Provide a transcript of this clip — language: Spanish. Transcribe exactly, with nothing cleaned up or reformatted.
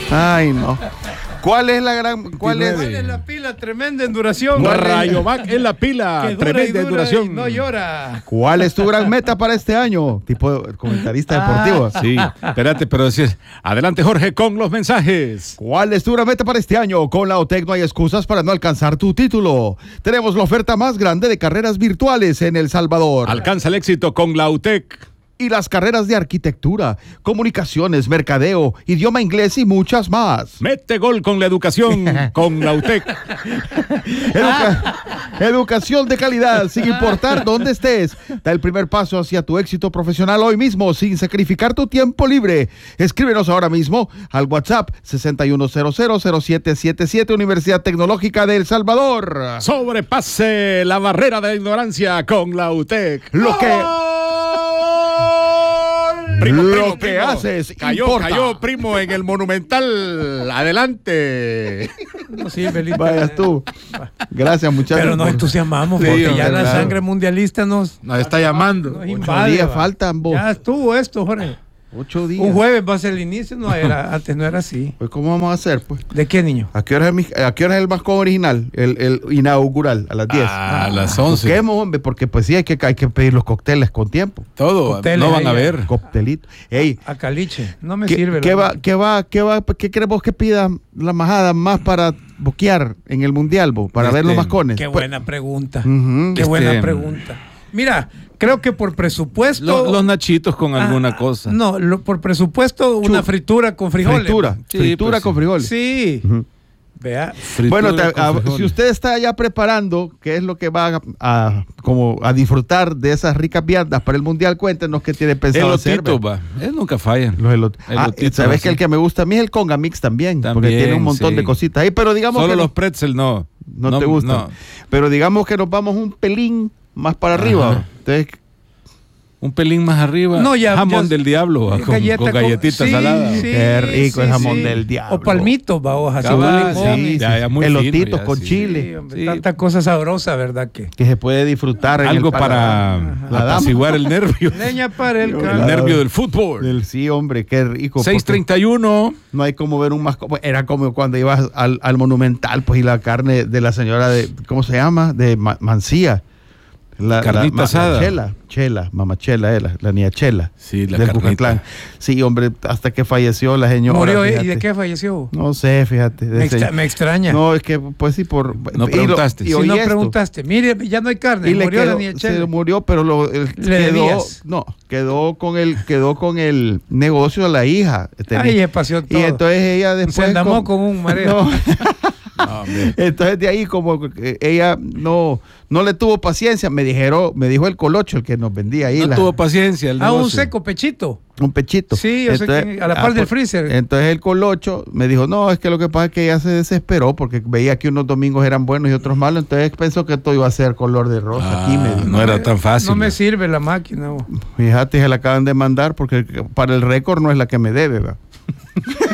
Ay, no. ¿Cuál es la gran cuál es? ¿Cuál es la pila tremenda en duración? Rayovac en la pila, que dura tremenda y en dura duración. y no llora. ¿Cuál es tu gran meta para este año? Tipo comentarista deportivo. Sí, espérate, pero decís, adelante Jorge con los mensajes. ¿Cuál es tu gran meta para este año? Con la UTEC no hay excusas para no alcanzar tu título. Tenemos la oferta más grande de carreras virtuales en El Salvador. Alcanza el éxito con la UTEC. Y las carreras de arquitectura, comunicaciones, mercadeo, idioma inglés y muchas más. Mete gol con la educación con la UTEC. Educa- educación de calidad, sin importar dónde estés. Da el primer paso hacia tu éxito profesional hoy mismo, sin sacrificar tu tiempo libre. Escríbenos ahora mismo al WhatsApp seis uno cero cero cero siete siete siete, Universidad Tecnológica de El Salvador. Sobrepase la barrera de la ignorancia con la UTEC. Lo que... Primo, Lo primo, que primo. haces Cayó, importa. cayó, primo, en el Monumental. Adelante. No sirve, Lito. Vayas tú. Gracias, muchachos. Pero nos por- entusiasmamos Sí, porque ya hombre, la claro. sangre mundialista nos, Nos está llamando. nos Ocho invade. días va. faltan, vos. Ya estuvo esto, Jorge. Ocho días. Un jueves va a ser el inicio, no era, antes no era así. Pues, ¿cómo vamos a hacer, pues? ¿De qué, niño? ¿A qué hora es el, mi- a qué hora es el mascón original? El, el inaugural, a las diez. A las once. Busquemos, hombre, porque pues sí hay que, hay que pedir los cócteles con tiempo. Todo. Hoteles No van a ahí, ver. Coctelito. Ey, A caliche. No me ¿qué, sirve. qué la- va, qué va, qué va, qué querés vos que pida la majada más para boquear en el mundial, vos? Para Este, ver los mascones. Qué Pues, buena pregunta. ujú. Qué Este, buena pregunta. Mira, creo que por presupuesto. Lo- los nachitos con Ah, alguna cosa. No, lo- por presupuesto, una Chu- fritura con frijoles. Fritura, Sí, fritura pues, con sí. frijoles. Sí. Ujú. Vea. Fritura Bueno, te- con a- frijoles. si usted está ya preparando qué es lo que va a, a- como a disfrutar de esas ricas viandas para el mundial, cuéntenos qué tiene pensado hacer. Elotitos, ¿ve? va. Él nunca falla. Los elot- Ah, Elotitos, sabes que así. el que me gusta a mí es el conga mix también, porque También, tiene un montón sí. de cositas ahí, pero digamos Solo que los no, pretzel no. no te gustan. no. Pero digamos que nos vamos un pelín más para Ajá. arriba. Entonces, Un pelín más arriba. No, ya- jamón ya- del diablo, va, con, Galleta con con- galletitas sí, saladas. sí, qué rico el sí, jamón sí. del diablo. O palmitos, vamos, así Cabal, con limón. sí, y- ya, ya muy elotitos fino, ya, con sí. chile. Sí, hombre, Sí. tanta cosa sabrosa, ¿verdad? Que que se puede disfrutar en Algo el paladar. para La dama. apaciguar el nervio. leña para el Yo- El calor. nervio del fútbol. Del- sí, hombre, qué rico. seis porque treinta y uno. No hay como ver un mascón. Pues, era como cuando ibas al, al Monumental, pues, y la carne de la señora de, ¿cómo se llama? De Ma- Mancía. La, Carnita la- asada. Chela, Chela, mamá Chela era, la niña Chela. Sí, la del carnita. Cucatlán. Sí, hombre, hasta que falleció la señora. Murió, ¿eh? fíjate. ¿Y de qué falleció? No sé, fíjate. de Me, ese- extra- me extraña. No, es que, pues sí, por. No y lo- preguntaste. Y, si oí no esto, preguntaste, mire, ya no hay carne, y le murió quedó, la niña se Chela. murió, pero lo, el- Le quedó, debías. no, quedó con el, quedó con el negocio de la hija. Tenía- Ay, se paseó todo. y entonces ella después. Se andamó con- con un mareo. No. No, hombre. Entonces de ahí como que ella no, no le tuvo paciencia, me dijeron, me dijo el colocho, el que nos vendía ahí No la- tuvo paciencia. El Ah, un negocio. seco pechito. un pechito. Sí, yo sé que a la par del pues, freezer. Entonces el colocho me dijo, no, es que lo que pasa es que ella se desesperó porque veía que unos domingos eran buenos y otros malos, entonces pensó que todo iba a ser color de rosa Ah, aquí. Me dijo. no era tan fácil. No me sirve la máquina. bo. Fíjate, se la acaban de mandar porque para el récord no es la que me debe, ¿va?